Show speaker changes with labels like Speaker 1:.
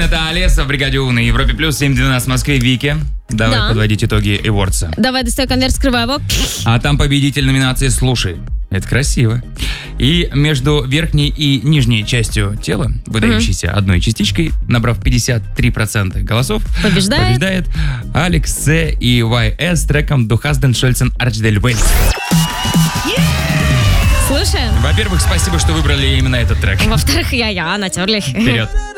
Speaker 1: это Олеса в бригаде У на Европе Плюс, 7:12 в Москве. Вики, давай подводить итоги Эвордса.
Speaker 2: Давай, достай конверт, скрывай его.
Speaker 1: А там победитель номинации «Слушай». Это красиво. И между верхней и нижней частью тела, выдающейся одной частичкой, набрав 53% голосов, побеждает Алекс С. и YS с треком «Du hast den schönsten Arsch der Welt».
Speaker 2: Слушаем.
Speaker 1: Во-первых, спасибо, что выбрали именно этот трек.
Speaker 2: Во-вторых, я натерли.
Speaker 1: Вперед.